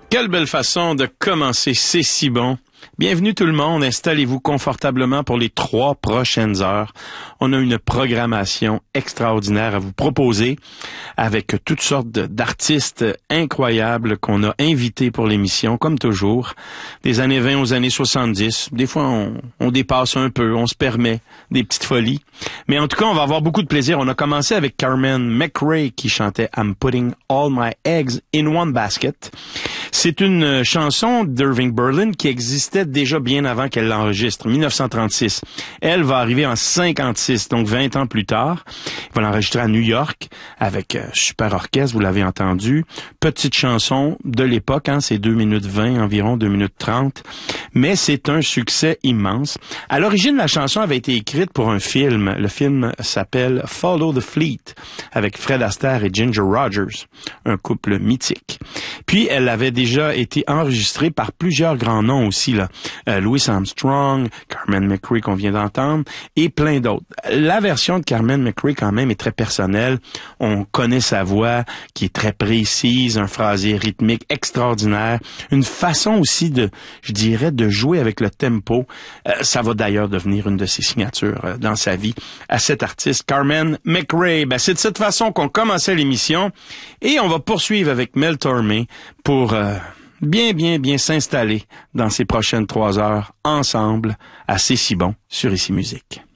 Quelle belle façon de commencer, c'est si bon. Bienvenue tout le monde, installez-vous confortablement pour les 3 prochaines heures. On a une programmation extraordinaire à vous proposer avec toutes sortes d'artistes incroyables qu'on a invités pour l'émission, comme toujours, des années 20 aux années 70. Des fois, on dépasse un peu, on se permet des petites folies. Mais en tout cas, on va avoir beaucoup de plaisir. On a commencé avec Carmen McRae qui chantait « I'm putting all my eggs in one basket ». C'est une chanson d'Irving Berlin qui existait déjà bien avant qu'elle l'enregistre, 1936. Elle va arriver en 56, donc 20 ans plus tard. Il va l'enregistrer à New York avec super orchestre, vous l'avez entendu. Petite chanson de l'époque, c'est 2 minutes 20 environ, 2 minutes 30. Mais c'est un succès immense. À l'origine, la chanson avait été écrite pour un film. Le film s'appelle Follow the Fleet avec Fred Astaire et Ginger Rogers, un couple mythique. Puis elle avait déjà été enregistrée par plusieurs grands noms aussi, là. Louis Armstrong, Carmen McRae qu'on vient d'entendre, et plein d'autres. La version de Carmen McRae, quand même, est très personnelle. On connaît sa voix, qui est très précise, un phrasé rythmique extraordinaire, une façon aussi je dirais, de jouer avec le tempo. Ça va d'ailleurs devenir une de ses signatures dans sa vie à cet artiste, Carmen McRae. C'est de cette façon qu'on commençait l'émission, et on va poursuivre avec Mel Torme pour bien s'installer dans ces prochaines 3 heures ensemble à C'est si bon sur Ici Musique.